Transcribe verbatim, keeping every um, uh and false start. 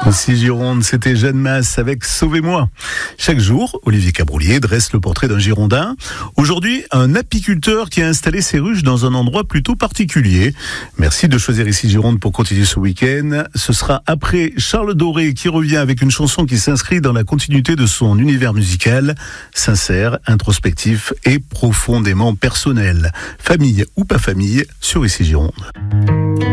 Ici Gironde, c'était Jeanne Masse avec Sauvez-moi. Chaque jour, Olivier Cabroulier dresse le portrait d'un Girondin. Aujourd'hui, un apiculteur qui a installé ses ruches dans un endroit plutôt particulier. Merci de choisir Ici Gironde pour continuer ce week-end. Ce sera après Charles Doré qui revient avec une chanson qui s'inscrit dans la continuité de son univers musical, sincère, introspectif et profondément personnel. Famille ou pas famille, sur Ici Gironde.